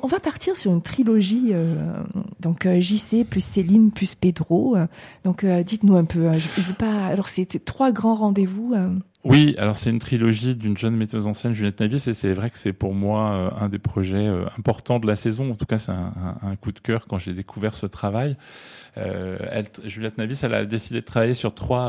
On va partir sur une trilogie, donc JC plus Céline plus Pedro. Donc dites-nous un peu, je veux pas. Alors c'est 3 grands rendez-vous. Oui, alors c'est une trilogie d'une jeune metteuse en scène, Juliette Navis, et c'est vrai que c'est pour moi un des projets importants de la saison. En tout cas, c'est un coup de cœur quand j'ai découvert ce travail. Juliette Navis, elle a décidé de travailler sur trois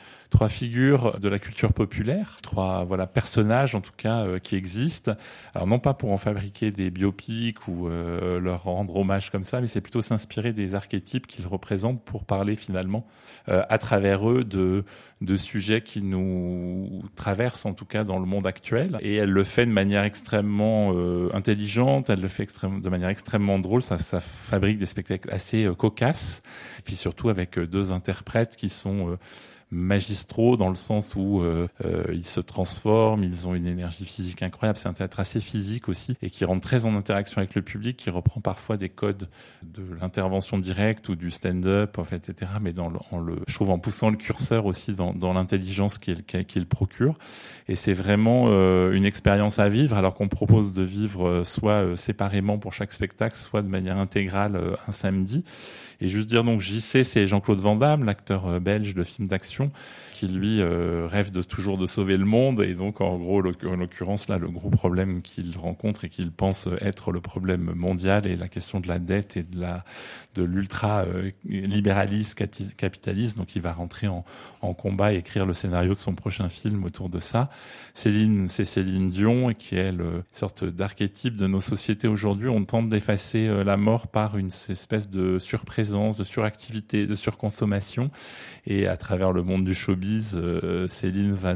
figures de la culture populaire, 3 personnages en tout cas qui existent. Alors non pas pour en fabriquer des biopics ou leur rendre hommage comme ça, mais c'est plutôt s'inspirer des archétypes qu'ils représentent pour parler finalement à travers eux de sujets qui nous traversent en tout cas dans le monde actuel. Et elle le fait de manière extrêmement intelligente, elle le fait de manière extrêmement drôle, ça fabrique des spectacles assez cocasses, et puis surtout avec 2 interprètes qui sont magistraux dans le sens où ils se transforment, ils ont une énergie physique incroyable, c'est un théâtre assez physique aussi et qui rentre très en interaction avec le public, qui reprend parfois des codes de l'intervention directe ou du stand-up, en fait, etc. Mais je trouve en poussant le curseur aussi dans l'intelligence qu'il procure. Et c'est vraiment une expérience à vivre, alors qu'on propose de vivre soit séparément pour chaque spectacle, soit de manière intégrale un samedi. Et juste dire donc JC, c'est Jean-Claude Van Damme, l'acteur belge de films d'action, qui lui rêve toujours de sauver le monde. Et donc en gros, en l'occurrence là, le gros problème qu'il rencontre et qu'il pense être le problème mondial est la question de la dette et de l'ultra libéralisme capitaliste. Donc il va rentrer en combat et écrire le scénario de son prochain film autour de ça. Céline Dion, qui est une sorte d'archétype de nos sociétés aujourd'hui. On tente d'effacer la mort par une espèce de surprésence, de suractivité, de surconsommation. Et à travers le monde du showbiz, Céline va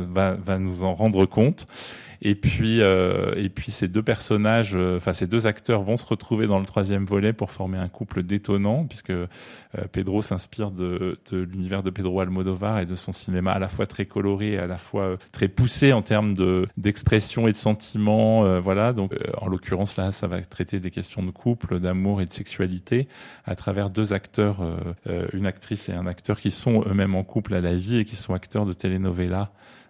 nous en rendre compte. Et puis ces 2 personnages, ces 2 acteurs vont se retrouver dans le 3e volet pour former un couple détonnant, puisque Pedro s'inspire de l'univers de Pedro Almodovar et de son cinéma à la fois très coloré et à la fois très poussé en termes d'expression et de sentiments. Donc en l'occurrence là, ça va traiter des questions de couple, d'amour et de sexualité à travers 2 acteurs, une actrice et un acteur qui sont eux-mêmes en couple à la vie et qui sont acteurs de telenovela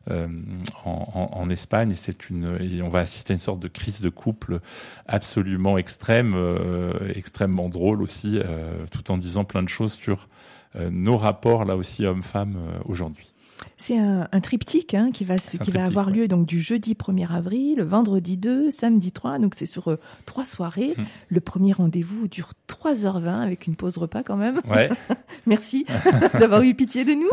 en Espagne. Et on va assister à une sorte de crise de couple absolument extrême, extrêmement drôle aussi, tout en disant plein de choses sur nos rapports là aussi hommes-femmes aujourd'hui. C'est un triptyque qui va avoir lieu donc du jeudi 1er avril, le vendredi 2, samedi 3, donc c'est sur 3 soirées. Le premier rendez-vous dure 3h20 avec une pause repas quand même. Ouais. Merci d'avoir eu pitié de nous.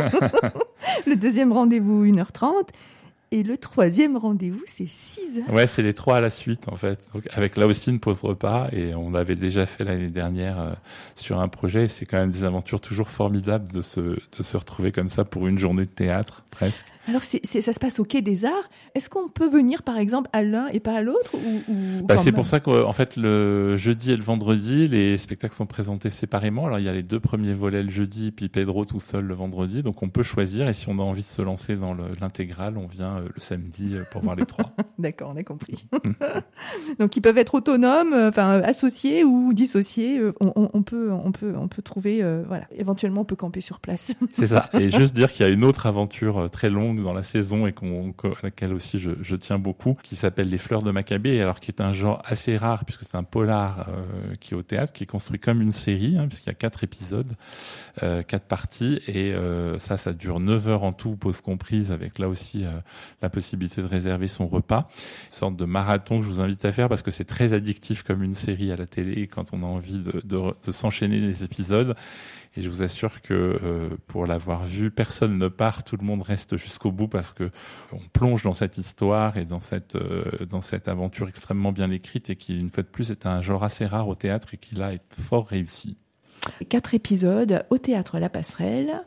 Le deuxième rendez-vous 1h30. Et le 3e rendez-vous, c'est 6h. Ouais, c'est les 3 à la suite, en fait. Donc, avec là aussi une pause repas. Et on l'avait déjà fait l'année dernière sur un projet. Et c'est quand même des aventures toujours formidables de se retrouver comme ça pour une journée de théâtre, presque. Alors, ça se passe au Quai des Arts. Est-ce qu'on peut venir, par exemple, à l'un et pas à l'autre ou c'est pour ça qu'en fait, le jeudi et le vendredi, les spectacles sont présentés séparément. Alors, il y a les 2 premiers volets le jeudi, puis Pedro tout seul le vendredi. Donc, on peut choisir. Et si on a envie de se lancer dans l'intégrale, on vient le samedi pour voir les 3. D'accord, on a compris. Donc, ils peuvent être autonomes, associés ou dissociés. On peut trouver, éventuellement, on peut camper sur place. C'est ça. Et juste dire qu'il y a une autre aventure très longue dans la saison et à laquelle aussi je tiens beaucoup, qui s'appelle Les Fleurs de Maccabée, alors qui est un genre assez rare puisque c'est un polar qui est au théâtre, qui est construit comme une série, puisqu'il y a 4 épisodes, 4 parties, et ça dure 9 heures en tout, pause comprise, avec là aussi la possibilité de réserver son repas. Une sorte de marathon que je vous invite à faire parce que c'est très addictif comme une série à la télé quand on a envie de s'enchaîner les épisodes. Et je vous assure que pour l'avoir vu, personne ne part, tout le monde reste jusqu'au bout parce que on plonge dans cette histoire et dans cette aventure extrêmement bien écrite et qui, une fois de plus, est un genre assez rare au théâtre et qui là est fort réussi. 4 épisodes au théâtre La Passerelle.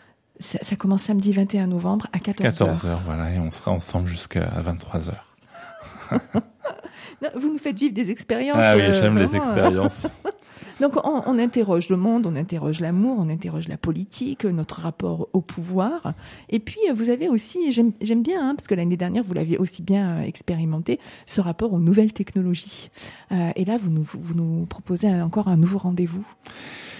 Ça commence samedi 21 novembre à 14h. 14h, voilà, et on sera ensemble jusqu'à 23h. Non, vous nous faites vivre des expériences. Ah oui, j'aime les expériences. Donc on interroge le monde, on interroge l'amour, on interroge la politique, notre rapport au pouvoir. Et puis vous avez aussi, j'aime bien, parce que l'année dernière vous l'aviez aussi bien expérimenté, ce rapport aux nouvelles technologies. Et là vous nous proposez encore un nouveau rendez-vous.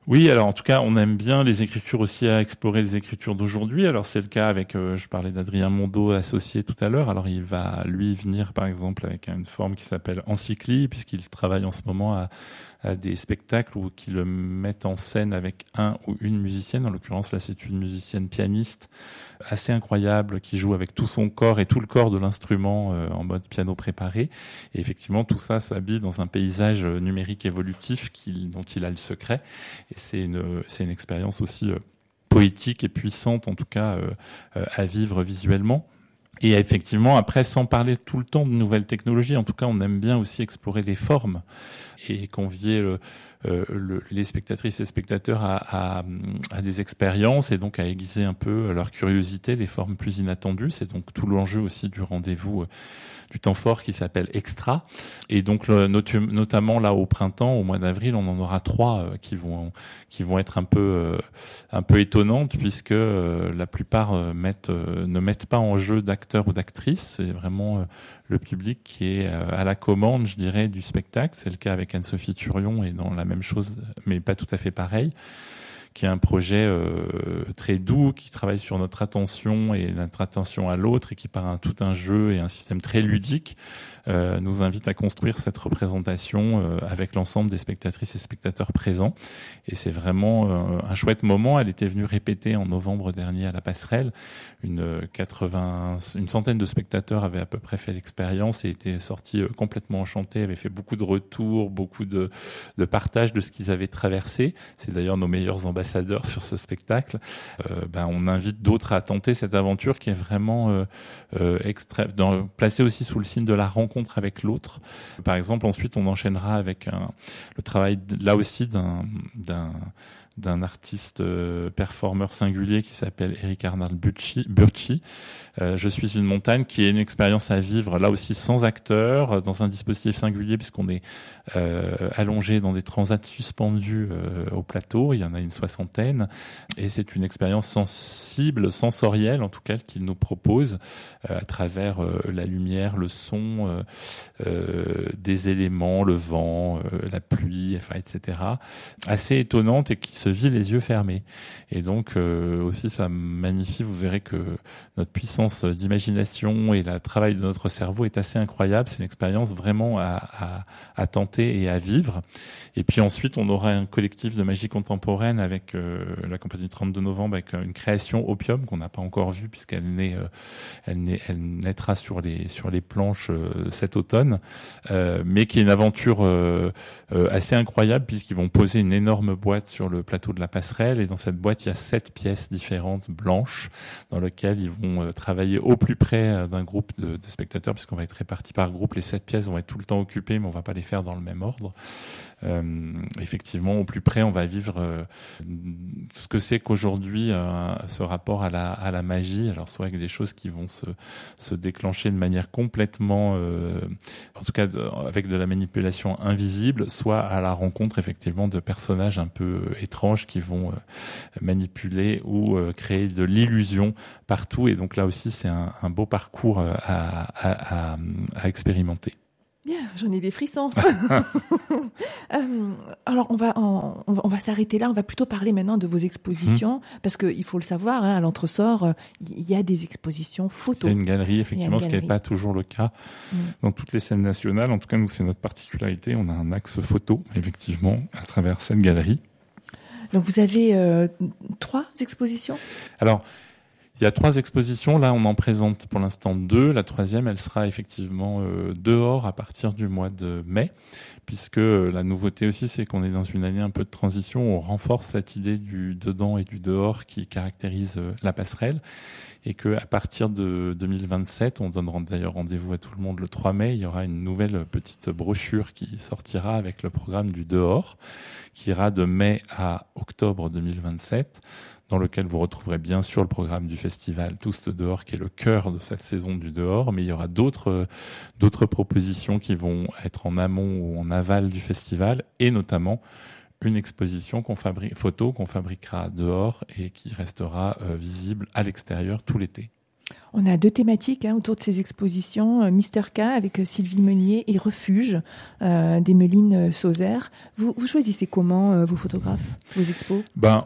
Oui, alors en tout cas, on aime bien les écritures aussi, à explorer les écritures d'aujourd'hui. Alors c'est le cas avec, je parlais d'Adrien Mondeau, associé tout à l'heure. Alors il va, lui, venir par exemple avec une forme qui s'appelle Encycli, puisqu'il travaille en ce moment à des spectacles où qui le mettent en scène avec un ou une musicienne. En l'occurrence, là, c'est une musicienne pianiste assez incroyable qui joue avec tout son corps et tout le corps de l'instrument en mode piano préparé. Et effectivement, tout ça s'habille dans un paysage numérique évolutif dont il a le secret. Et c'est une expérience aussi poétique et puissante, en tout cas, à vivre visuellement. Et effectivement, après, sans parler tout le temps de nouvelles technologies, en tout cas, on aime bien aussi explorer les formes et convier les spectatrices et spectateurs à des expériences et donc à aiguiser un peu leur curiosité, les formes plus inattendues. C'est donc tout l'enjeu aussi du rendez-vous du temps fort qui s'appelle Extra. Et donc, notamment là au printemps, au mois d'avril, on en aura 3 qui vont être un peu étonnantes, puisque la plupart ne mettent pas en jeu d'acteurs ou d'actrices. C'est vraiment le public qui est à la commande, je dirais, du spectacle. C'est le cas avec Anne-Sophie Turion et dans la même chose, mais pas tout à fait pareil, qui est un projet très doux, qui travaille sur notre attention et notre attention à l'autre et qui par tout un jeu et un système très ludique nous invite à construire cette représentation avec l'ensemble des spectatrices et spectateurs présents. Et c'est vraiment un chouette moment. Elle était venue répéter en novembre dernier à la Passerelle. Une centaine de spectateurs avaient à peu près fait l'expérience et étaient sortis complètement enchantés, avaient fait beaucoup de retours, beaucoup de partage de ce qu'ils avaient traversé. C'est d'ailleurs nos meilleurs ambassadeurs sur ce spectacle. On invite d'autres à tenter cette aventure qui est vraiment placée aussi sous le signe de la rencontre avec l'autre. Par exemple, ensuite, on enchaînera avec le travail, là aussi, d'un artiste performeur singulier qui s'appelle Eric Arnald Burchi. Je suis une montagne, qui est une expérience à vivre là aussi sans acteur, dans un dispositif singulier puisqu'on est allongé dans des transats suspendus au plateau. Il y en a une 60aine et c'est une expérience sensible, sensorielle en tout cas qu'il nous propose à travers la lumière, le son, des éléments, le vent, la pluie, etc. Assez étonnante et qui se vit les yeux fermés. Et donc aussi ça magnifie, vous verrez que notre puissance d'imagination et le travail de notre cerveau est assez incroyable. C'est une expérience vraiment à tenter et à vivre. Et puis ensuite on aura un collectif de magie contemporaine avec la compagnie 32 novembre, avec une création Opium qu'on n'a pas encore vue puisqu'elle naîtra sur les planches cet automne, mais qui est une aventure assez incroyable puisqu'ils vont poser une énorme boîte sur le plateau de la Passerelle et dans cette boîte il y a 7 pièces différentes blanches dans lesquelles ils vont travailler au plus près d'un groupe de spectateurs puisqu'on va être répartis par groupe. Les 7 pièces vont être tout le temps occupées mais on va pas les faire dans le même ordre. Effectivement, au plus près, on va vivre ce que c'est qu'aujourd'hui ce rapport à la magie. Alors, soit avec des choses qui vont se déclencher de manière complètement, en tout cas avec de la manipulation invisible, soit à la rencontre effectivement de personnages un peu étranges qui vont manipuler ou créer de l'illusion partout. Et donc là aussi, c'est un beau parcours à expérimenter. Bien, j'en ai des frissons. Alors, on va s'arrêter là. On va plutôt parler maintenant de vos expositions, parce qu'il faut le savoir, à l'entresort, il y a des expositions photos. Il y a une galerie, effectivement, ce qui n'est pas toujours le cas dans toutes les scènes nationales. En tout cas, nous, c'est notre particularité. On a un axe photo, effectivement, à travers cette galerie. Donc, vous avez 3 expositions ? Alors, il y a 3 expositions. Là, on en présente pour l'instant 2. La 3e, elle sera effectivement dehors à partir du mois de mai, puisque la nouveauté aussi, c'est qu'on est dans une année un peu de transition. On renforce cette idée du dedans et du dehors qui caractérise la Passerelle, et que à partir de 2027, on donnera d'ailleurs rendez-vous à tout le monde le 3 mai, il y aura une nouvelle petite brochure qui sortira avec le programme du dehors, qui ira de mai à octobre 2027. Dans lequel vous retrouverez bien sûr le programme du festival Tous dehors, qui est le cœur de cette saison du dehors, mais il y aura d'autres propositions qui vont être en amont ou en aval du festival, et notamment une exposition photo qu'on fabriquera dehors et qui restera visible à l'extérieur tout l'été. On a 2 thématiques autour de ces expositions, Mister K avec Sylvie Meunier et Refuge d'Emeline Sauzer. Vous choisissez comment vos photographes, vos expos ?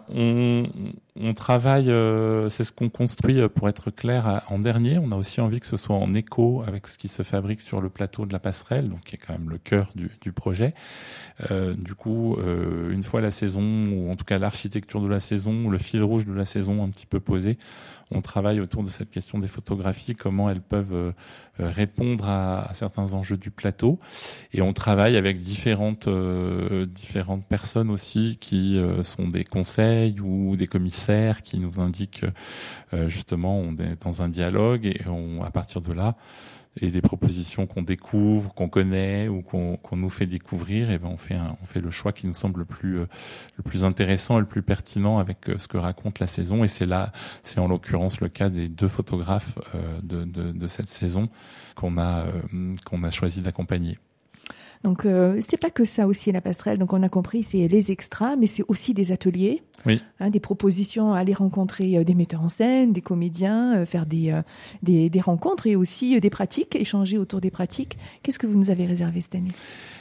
On travaille, c'est ce qu'on construit pour être clair en dernier. On a aussi envie que ce soit en écho avec ce qui se fabrique sur le plateau de la passerelle, donc qui est quand même le cœur du projet. Du coup, une fois la saison, ou en tout cas l'architecture de la saison, ou le fil rouge de la saison un petit peu posé, on travaille autour de cette question des photographies, comment elles peuvent répondre à certains enjeux du plateau. Et on travaille avec différentes personnes aussi qui sont des conseils ou des commissaires qui nous indiquent justement on est dans un dialogue et à partir de là et des propositions qu'on découvre, qu'on connaît ou qu'on nous fait découvrir, et on fait le choix qui nous semble le plus intéressant et le plus pertinent avec ce que raconte la saison. Et c'est en l'occurrence le cas des 2 photographes de cette saison qu'on a choisi d'accompagner. Donc, c'est pas que ça aussi la passerelle. Donc, on a compris, c'est les extras, mais c'est aussi des ateliers, oui. Des propositions à aller rencontrer des metteurs en scène, des comédiens, faire des rencontres et aussi des pratiques, échanger autour des pratiques. Qu'est-ce que vous nous avez réservé cette année ?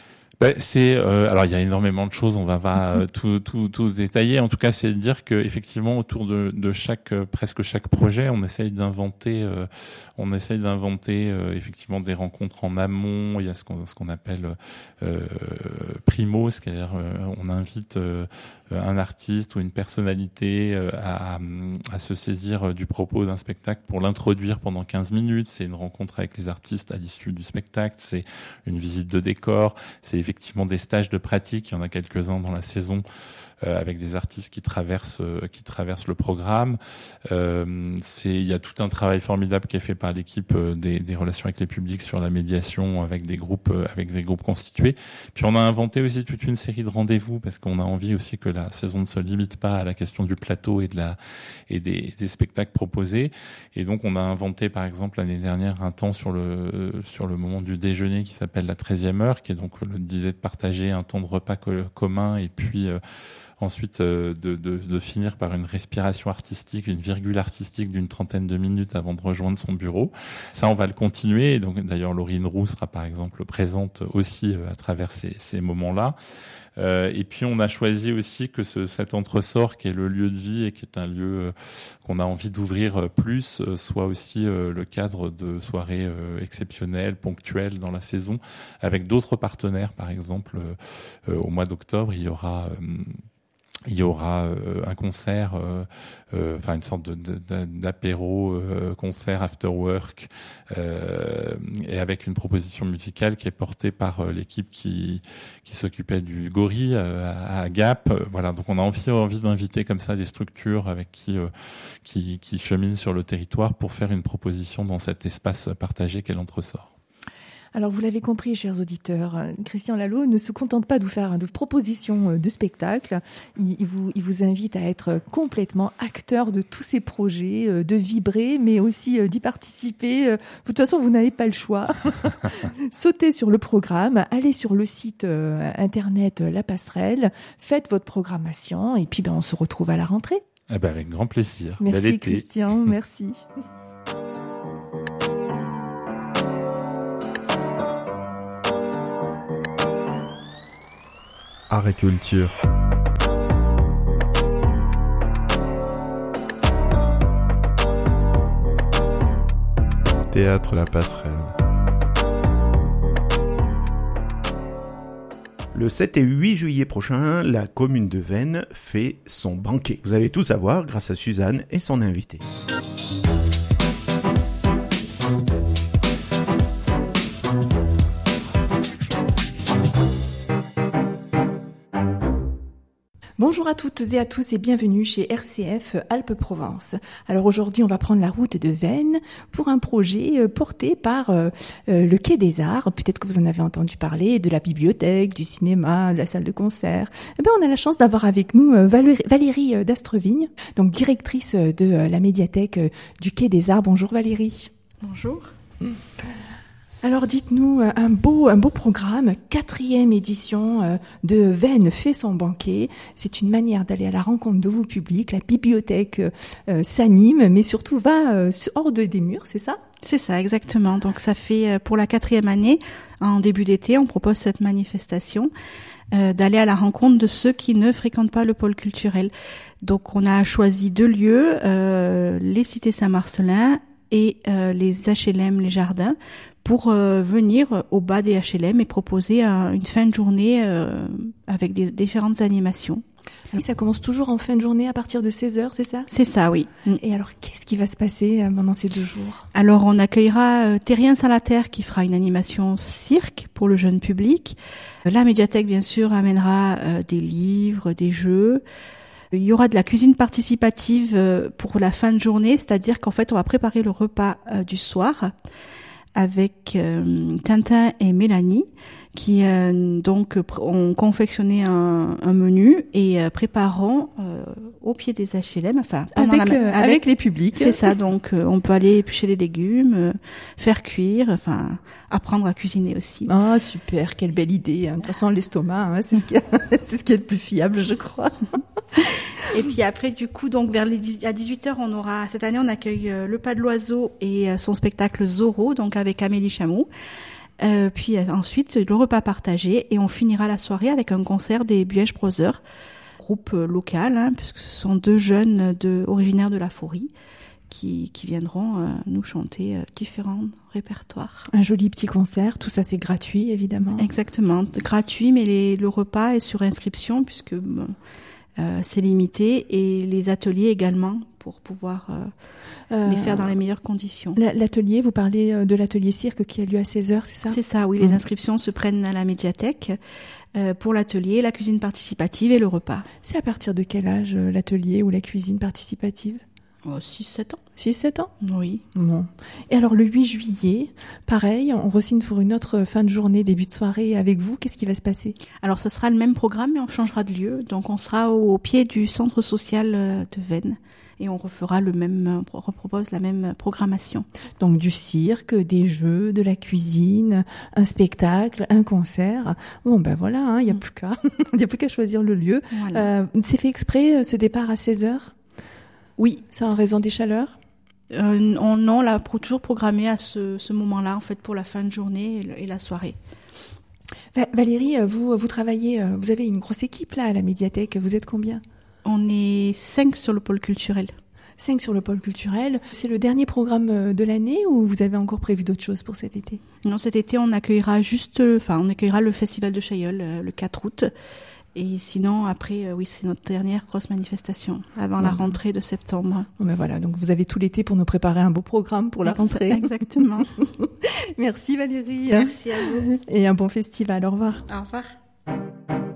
Alors il y a énormément de choses, on va pas tout détailler. En tout cas, c'est de dire que effectivement autour de presque chaque projet, on essaye d'inventer effectivement des rencontres en amont. Il y a ce qu'on appelle primo, c'est-à-dire on invite un artiste ou une personnalité à se saisir du propos d'un spectacle pour l'introduire pendant 15 minutes. C'est une rencontre avec les artistes à l'issue du spectacle, c'est une visite de décor, c'est effectivement des stages de pratique. Il y en a quelques-uns dans la saison avec des artistes qui traversent le programme. Il y a tout un travail formidable qui est fait par l'équipe des relations avec les publics sur la médiation avec des groupes constitués. Puis on a inventé aussi toute une série de rendez-vous parce qu'on a envie aussi que la saison ne se limite pas à la question du plateau et des spectacles proposés. Et donc on a inventé par exemple l'année dernière un temps sur le moment du déjeuner qui s'appelle la 13e heure, qui est donc l'idée de partager un temps de repas commun et puis ensuite de finir par une respiration artistique, une virgule artistique d'une 30aine de minutes avant de rejoindre son bureau. Ça, on va le continuer. Et donc, d'ailleurs, Laurine Roux sera par exemple présente aussi à travers ces moments-là. Et puis, on a choisi aussi que cet entresort qui est le lieu de vie et qui est un lieu qu'on a envie d'ouvrir plus, soit aussi le cadre de soirées exceptionnelles, ponctuelles dans la saison, avec d'autres partenaires. Par exemple, au mois d'octobre, il y aura un concert, une sorte d'apéro concert after work, et avec une proposition musicale qui est portée par l'équipe qui s'occupait du Gorille à Gap. Voilà, donc on a envie d'inviter comme ça des structures avec qui cheminent sur le territoire pour faire une proposition dans cet espace partagé qu'est l'entresort. Alors, vous l'avez compris, chers auditeurs, Christian Lalo ne se contente pas de vous faire de propositions de spectacles. Il vous invite à être complètement acteur de tous ces projets, de vibrer, mais aussi d'y participer. De toute façon, vous n'avez pas le choix. Sautez sur le programme, allez sur le site internet La Passerelle, faites votre programmation, et puis on se retrouve à la rentrée. Avec grand plaisir. Merci Christian, merci. Art et culture. Théâtre La Passerelle. Le 7 et 8 juillet prochain, la commune de Veynes fait son banquet. Vous allez tout savoir grâce à Suzanne et son invité. Bonjour à toutes et à tous et bienvenue chez RCF Alpes-Provence. Alors aujourd'hui, on va prendre la route de Veynes pour un projet porté par le Quai des Arts. Peut-être que vous en avez entendu parler, de la bibliothèque, du cinéma, de la salle de concert. On a la chance d'avoir avec nous Valérie d'Astrevigne, donc directrice de la médiathèque du Quai des Arts. Bonjour Valérie. Bonjour. Alors dites-nous, un beau programme, 4e édition de Vennes fait son banquet. C'est une manière d'aller à la rencontre de vos publics. La bibliothèque s'anime, mais surtout va hors des murs, c'est ça ? C'est ça, exactement. Donc ça fait pour la 4e année, en début d'été, on propose cette manifestation d'aller à la rencontre de ceux qui ne fréquentent pas le pôle culturel. Donc on a choisi 2 lieux, les cités Saint-Marcellin et les HLM, les jardins, pour venir au bas des HLM et proposer une fin de journée avec des différentes animations. Et ça commence toujours en fin de journée à partir de 16h, c'est ça ? C'est ça, oui. Et alors, qu'est-ce qui va se passer pendant ces 2 jours ? Alors, on accueillera Terrien Saint-Laterre qui fera une animation cirque pour le jeune public. La médiathèque, bien sûr, amènera des livres, des jeux. Il y aura de la cuisine participative pour la fin de journée, c'est-à-dire qu'en fait, on va préparer le repas du soir avec Tintin et Mélanie qui donc ont confectionné un menu et prépareront au pied des HLM, enfin avec les publics. C'est ça, donc on peut aller éplucher les légumes, faire cuire, enfin apprendre à cuisiner aussi. Ah super, quelle belle idée. De toute façon, l'estomac, c'est ce qui est le plus fiable, je crois. Et puis après, du coup, donc à 18h, cette année, on accueille Le Pas de l'Oiseau et son spectacle Zorro, donc avec Amélie Chamou. Puis ensuite, le repas partagé et on finira la soirée avec un concert des Buège Brothers, groupe local, puisque ce sont 2 jeunes originaires de la Faurie qui viendront nous chanter différents répertoires. Un joli petit concert, tout ça c'est gratuit évidemment. Exactement, gratuit, mais le repas est sur inscription puisque c'est limité et les ateliers également pour pouvoir les faire dans les meilleures conditions. L'atelier, vous parlez de l'atelier cirque qui a lieu à 16h, c'est ça ? C'est ça, oui. Les inscriptions se prennent à la médiathèque pour l'atelier, la cuisine participative et le repas. C'est à partir de quel âge l'atelier ou la cuisine participative ? 6-7 ans. 6-7 ans ? Oui. Bon. Et alors le 8 juillet, pareil, on re-signe pour une autre fin de journée, début de soirée avec vous. Qu'est-ce qui va se passer ? Alors ce sera le même programme mais on changera de lieu. Donc on sera au pied du centre social de Vennes. Et on repropose la même programmation. Donc du cirque, des jeux, de la cuisine, un spectacle, un concert. Bon ben voilà, il n'y a plus qu'à choisir le lieu. Voilà. C'est fait exprès ce départ à 16h ? Oui. C'est en raison des chaleurs ? On l'a toujours programmé à ce moment-là en fait pour la fin de journée et la soirée. Valérie, vous travaillez, vous avez une grosse équipe là à la médiathèque. Vous êtes combien ? On est 5 sur le pôle culturel. 5 sur le pôle culturel. C'est le dernier programme de l'année ou vous avez encore prévu d'autres choses pour cet été ? Non, cet été, on accueillera le Festival de Chailleul le 4 août. Et sinon, après, oui, c'est notre dernière grosse manifestation avant la rentrée de septembre. Mais voilà, donc vous avez tout l'été pour nous préparer un beau programme pour la rentrée. Exactement. Merci Valérie. Merci à vous. Et un bon festival. Au revoir. Au revoir.